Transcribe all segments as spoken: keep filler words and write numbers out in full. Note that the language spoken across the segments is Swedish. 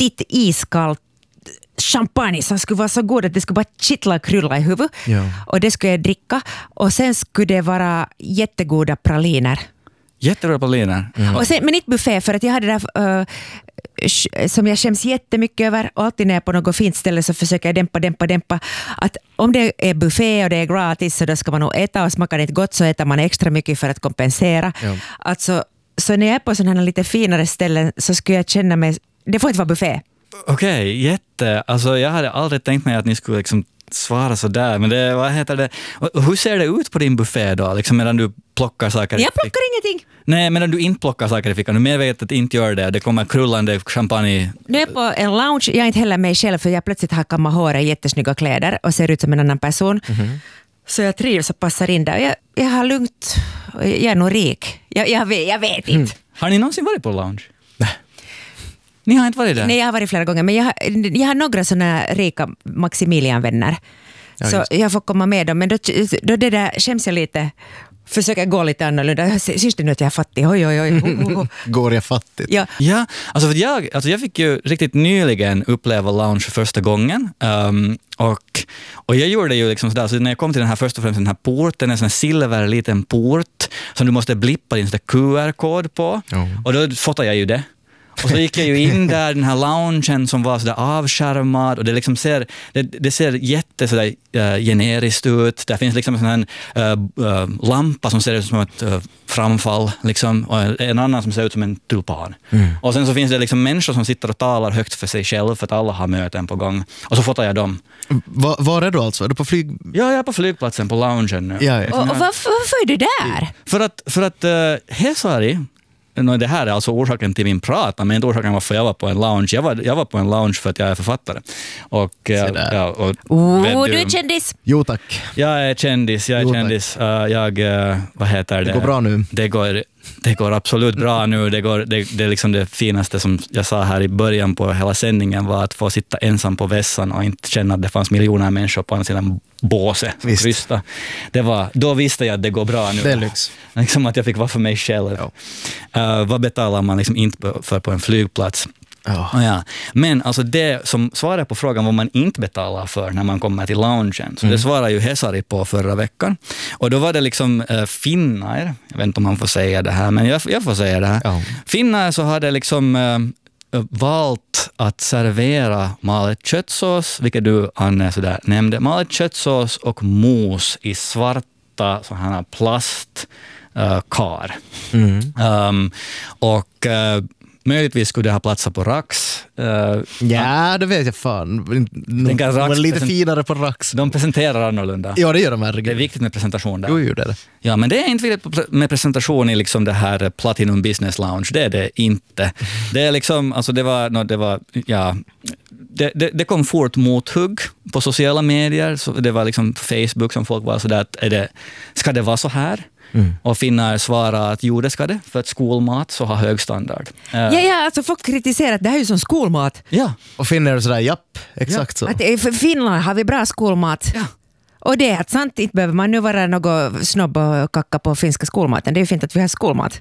riktigt iskallt champagne som skulle vara så god att det skulle bara kittla och krylla i huvudet. Ja. Och det skulle jag dricka. Och sen skulle det vara jättegoda praliner. Jättebra praliner. Mm. Och sen, men inte buffé, för att jag hade det där uh, som jag skäms jättemycket över. Alltid när jag är på något fint ställe så försöker jag dämpa, dämpa, dämpa. Att om det är buffé och det är gratis så då ska man nog äta, och smakar det inte gott så äter man extra mycket för att kompensera. Ja. Alltså, så när jag är på sådana här lite finare ställen så skulle jag känna mig, det får inte vara buffé. Okej, okay, jätte. Alltså jag hade aldrig tänkt mig att ni skulle liksom svara så där, men det, vad heter det? Hur ser det ut på din buffé då? Liksom medan du plockar saker. Jag plockar ingenting. Nej, medan du inte plockar saker i fickan. Du medvetet inte gör det. Det kommer krullande champagne. Nu är jag på en lounge. Jag är inte heller mig själv, för jag plötsligt har kammat håret i jättesnygga kläder och ser ut som en annan person. Mm-hmm. Så jag trivs och passar in där. Jag, jag har lugnt. Jag är nog rik. Jag, jag, vet, jag vet inte. Mm. Har ni någonsin varit på lounge? Nej. Ni har inte varit där? Nej, jag har varit flera gånger. Men jag har, jag har några sådana rika Maximilian-vänner. Ja, så jag får komma med dem. Men då, då det där skäms jag lite. Försöker gå lite annorlunda. Syns det nu att jag är fattig? Oj, oj, oj. Oh, oh. Går jag fattigt? Ja, ja alltså, för jag, alltså jag fick ju riktigt nyligen uppleva lounge för första gången. Um, och, och jag gjorde det ju liksom sådär. Så när jag kom till den här först och främst den här porten, en sån här silver liten port som du måste blippa din Q R-kod på. Oh. Och då fotade jag ju det. Och så gick jag ju in där, den här loungen som var sådär avskärmad, och det liksom ser, det, det ser jätte sådär uh, generiskt ut. Där finns liksom en sån här uh, uh, lampa som ser ut som ett uh, framfall liksom, och en annan som ser ut som en tulpan. Mm. Och sen så finns det liksom människor som sitter och talar högt för sig själv för att alla har möten på gång. Och så fotar jag dem. Va, var är du alltså? Är du på flyg? Ja, jag är på flygplatsen på loungen nu. Ja, ja. Och, och varför, varför är du där? För att, för att uh, Hesari, no, det här är alltså orsaken till min prat, men inte orsaken varför jag var på en lounge. Jag var, jag var på en lounge för att jag är författare. Och, ja, och, oh, du är kändis. Jo, tack. Jag är kändis, jag är jo, kändis. Uh, jag, uh, vad heter det? Det går bra nu. Det går, det går absolut bra nu. Det, går, det, det är liksom det finaste som jag sa här i början på hela sändningen, var att få sitta ensam på vässan och inte känna att det fanns miljoner människor på andra sidan båset. Det var, då visste jag att det går bra nu. Det är lyx. Liksom att jag fick vara för mig själv. Ja. Uh, vad betalar man liksom inte för på en flygplats? Oh. Ja. Men alltså det som svarar på frågan vad man inte betalar för när man kommer till loungen, så mm. det svarar ju Hesari på förra veckan. Och då var det liksom uh, Finnair, jag vet inte om man får säga det här, men jag, jag får säga det här. Oh. Finnair så hade liksom uh, valt att servera malet köttsås, vilket du, Anne, sådär nämnde. Malet köttsås och mos i svarta så här plast uh, kar. Mm. Um, och uh, möjligtvis skulle det ha platsat på Rax. Uh, ja, det vet jag fan. De var lite present- finare på Rax. De presenterar annorlunda. Ja, det gör de här. Det är viktigt med presentation där. Jo, jo, det är det. Ja, men det är inte viktigt med presentation i liksom det här Platinum Business Lounge. Det är det inte. Det är liksom, alltså det var, no, det var, ja... Det, det, det kom fort mothugg på sociala medier. Så det var liksom Facebook som folk var sådär att är det, ska det vara så här? Mm. Och Finnair svarar att jo, det ska det, för att skolmat så har hög standard. Ja, ja, alltså folk kritiserar att det här är ju som skolmat. Ja. Och Finnair sådär, japp, exakt ja. så. Att för Finland har vi bra skolmat. Ja. Och det är att sant, inte behöver man nu vara något snobb och kacka på finska skolmaten. Det är ju fint att vi har skolmat.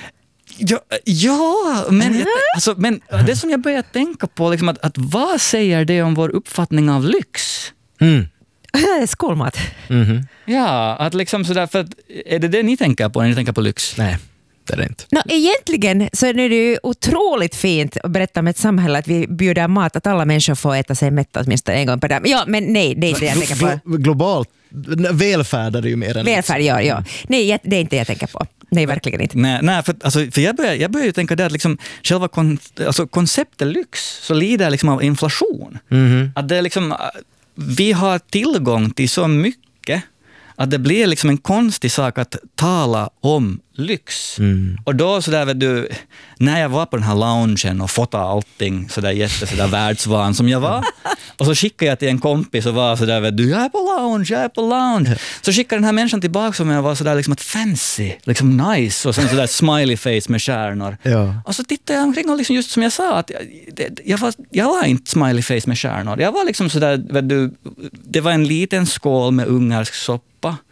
Ja, ja men, jag, alltså, men det som jag börjar tänka på, liksom, att, att vad säger det om vår uppfattning av lyx? Mm. Skolmat. Mm-hmm. Ja, att liksom sådär, för att, är det det ni tänker på när ni tänker på lyx? Nej, det är det inte. No, egentligen så är det ju otroligt fint att berätta om ett samhälle att vi bjuder mat, att alla människor får äta sig mätta åtminstone en gång per dag. Ja, men nej, det är inte det jag tänker på. Globalt, välfärd är det ju mer än välfärd, ja, ja. Nej, det är inte det jag tänker på. Nej, verkligen inte. Nej, nej för, alltså, för jag börjar, jag börjar ju tänka där att liksom, själva kon, alltså, konceptet lyx så lider liksom av inflation. Mm-hmm. Att det är liksom, vi har tillgång till så mycket att det blir liksom en konstig sak att tala om lyx. Mm. Och då så där, vet du, när jag var på den här loungen och fotade allting så där jätte så där världsvan som jag var, och så skickade jag till en kompis och var så där, vet du, jag är på lounge, jag är på lounge. Så skickade den här människan tillbaka som jag var så där liksom ett fancy, liksom nice, och sen så där smiley face med stjärnor. Ja. Och så tittade jag omkring och liksom just som jag sa att jag, det, jag, var, jag var inte smiley face med stjärnor. Jag var liksom så där, vet du, det var en liten skål med ungersk soppa.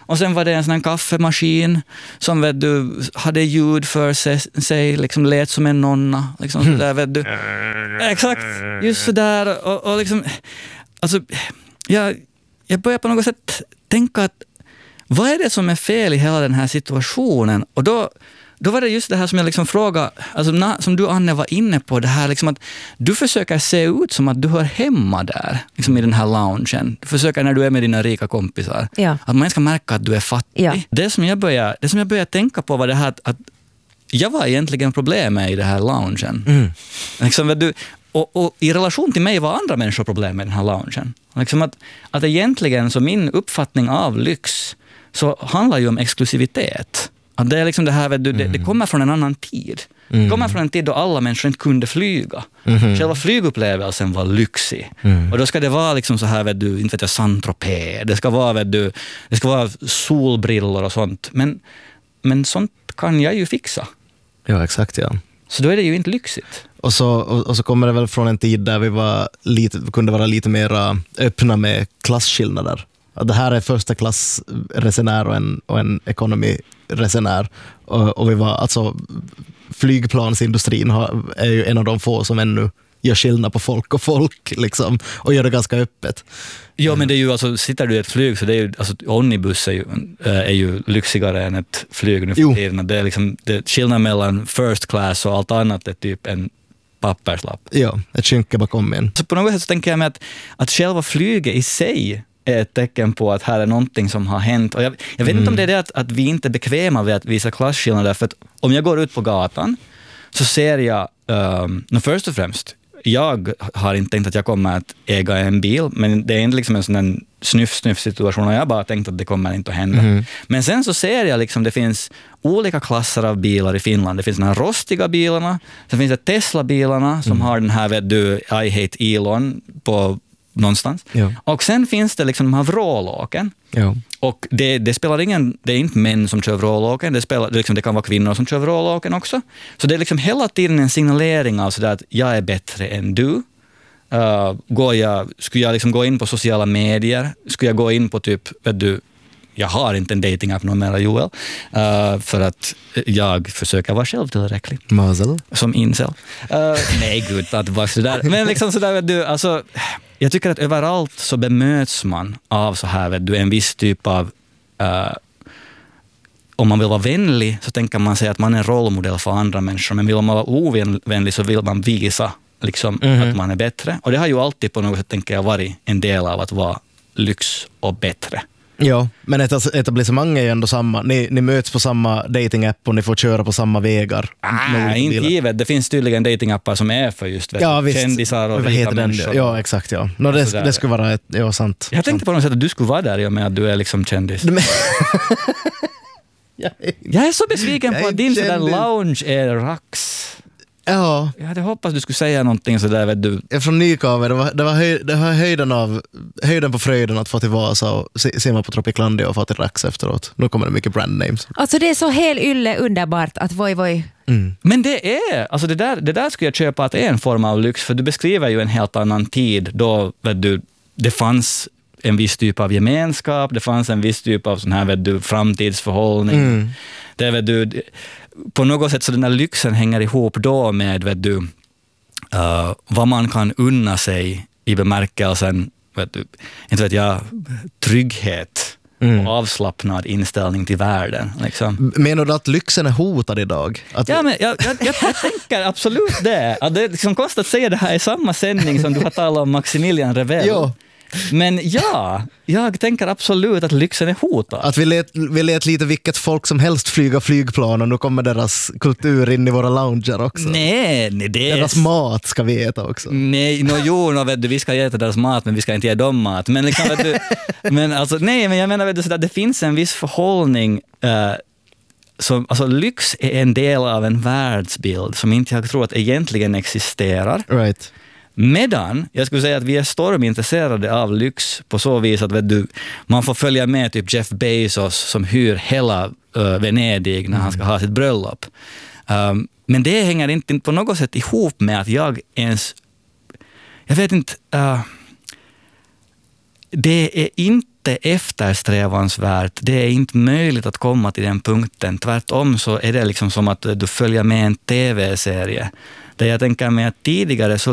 Och sen var det en sån här kaffemaskin som vet du, hade ljud för sig, sig liksom lät som en nonna. Liksom, mm. där, vet du. Exakt, just sådär. Och, och liksom, alltså, jag, jag börjar på något sätt tänka att vad är det som är fel i hela den här situationen? Och då Då var det just det här som jag liksom frågade, alltså na, som du Anne var inne på, det här liksom att du försöker se ut som att du hör hemma där, liksom i den här loungen. Du försöker när du är med dina rika kompisar, ja. att man ska märka att du är fattig. Ja. Det som jag började, det som jag började tänka på var det här att, att jag var egentligen problemet i det här loungen. Mm. Liksom, du, och, och i relation till mig var andra människor problem med den här loungen. Liksom att, att egentligen så min uppfattning av lyx så handlar ju om exklusivitet. Att det är liksom det här, vet du, det, det kommer från en annan tid. Mm. Det kommer från en tid då alla människor inte kunde flyga. Mm. Själva flygupplevelsen var lyxig. Mm. Och då ska det vara liksom så här, vet du, inte vet jag, Saint-Tropez. Det ska vara, vet du, det ska vara solbrillor och sånt. Men, men sånt kan jag ju fixa. Ja, exakt, ja. Så då är det ju inte lyxigt. Och så, och, och så kommer det väl från en tid där vi var lite, kunde vara lite mer öppna med klasskillnader. Det här är första klassresenär och en, och en ekonomiresenär. Och, och vi var, alltså, flygplansindustrin har, är ju en av de få som ännu gör skillnad på folk och folk liksom, och gör det ganska öppet. Ja, men det är ju, alltså, sitter du i ett flyg så det är ju, alltså, omnibus är ju, är ju lyxigare än ett flyg nu för tiden. Det är liksom, det, skillnad mellan first class och allt annat är typ en papperslapp. Ja, ett skynke bakom en. Så på något sätt så tänker jag mig att, att själva flyget i sig är ett tecken på att här är någonting som har hänt. Och jag, jag vet mm. inte om det är det att, att vi inte är bekväma med att visa klasskillnader, för att om jag går ut på gatan så ser jag, um, no, först och främst, jag har inte tänkt att jag kommer att äga en bil, men det är inte liksom en sån där snuff-snuff situation och jag har bara tänkt att det kommer inte att hända. Mm. Men sen så ser jag liksom, det finns olika klasser av bilar i Finland. Det finns de här rostiga bilarna, sen finns det Tesla-bilarna som mm. har den här, vet du, I hate Elon på någonstans. Ja. Och sen finns det liksom de här vrålåken. Ja. Och det, det spelar ingen, det är inte män som kör vrålåken, det, spelar, det, liksom, det kan vara kvinnor som kör vrålåken också. Så det är liksom hela tiden en signalering av sådär att jag är bättre än du. Uh, går jag, skulle jag liksom gå in på sociala medier? Skulle jag gå in på typ, vet du, jag har inte en dating-app någon mer, Joel, uh, för att jag försöker vara själv tillräcklig. Mazel. Som incel. Uh, nej, gud, att bara sådär. Men liksom sådär, vet du, alltså, jag tycker att överallt så bemöts man av så här, vet du, en viss typ av, uh, om man vill vara vänlig så tänker man sig att man är en rollmodell för andra människor, men vill man vara ovänlig så vill man visa liksom, mm-hmm. att man är bättre. Och det har ju alltid på något sätt, tänker jag, varit en del av att vara lyx och bättre. Ja, men ett etablissemang är ju ändå samma. Ni, ni möts på samma datingapp och ni får köra på samma vägar. Ah, inte givet. Det finns tydligen datingappar som är för just ja, visst. kändisar och rika människor. Ja, exakt. Ja. No, det, det skulle vara ett, ja, sant. Jag tänkte på något sätt att du skulle vara där i och med att du är liksom kändis. jag, är, jag är så besviken på att din sådär lounge är rax. Ja. Jag hade hoppats du skulle säga någonting så där, vet du. Jag är från Nykaver, det var, det var, höj, det var höjden, av, höjden på fröjden att få till Vasa och se, simma på Tropiclandia och få till Rax efteråt. Nu kommer det mycket brand names. Alltså det är så helt ylle underbart att voi voi. Mm. Men det är, alltså det där, det där skulle jag köpa att det är en form av lyx, för du beskriver ju en helt annan tid då, vet du, det fanns en viss typ av gemenskap, det fanns en viss typ av sån här, vet du, framtidsförhållning. Mm. Det, vet du, på något sätt så den här lyxen hänger ihop då med, vet du, uh, vad man kan unna sig i bemärkelsen, vet du, inte vet jag, trygghet mm. och avslappnad inställning till världen. Liksom. Menar du att lyxen är hotad idag? Att ja, men jag, jag, jag, jag tänker absolut det. Att det är liksom konstigt att säga det här i samma sändning som du har talat om Maximilian Revell. Jo. Men ja, jag tänker absolut att lyxen är hotad. Att vi lät, vi lät lite vilket folk som helst flyga flygplan och nu kommer deras kultur in i våra lounger också. Nej, nej det är... Deras mat ska vi äta också. Nej, no, jo, no, vet du, vi ska äta deras mat men vi ska inte ge dem mat. Men, liksom, vet du, men alltså, nej, men jag menar vet du, sådär, det finns en viss förhållning. Uh, som, alltså, lyx är en del av en världsbild som inte jag tror att egentligen existerar. Right. Medan, jag skulle säga att vi är stormintresserade av lyx på så vis att vet du, man får följa med typ Jeff Bezos som hyr hela uh, Venedig när han ska ha sitt bröllop. Um, men det hänger inte på något sätt ihop med att jag ens, jag vet inte, uh, det är inte inte eftersträvansvärt. Det är inte möjligt att komma till den punkten. Tvärtom så är det liksom som att du följer med en tv-serie. Där jag tänker mig att tidigare så